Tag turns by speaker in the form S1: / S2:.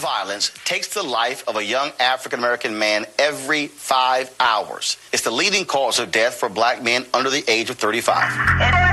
S1: violence takes the life of a young African-American man every 5 hours. It's the leading cause of death for black men under the age of 35.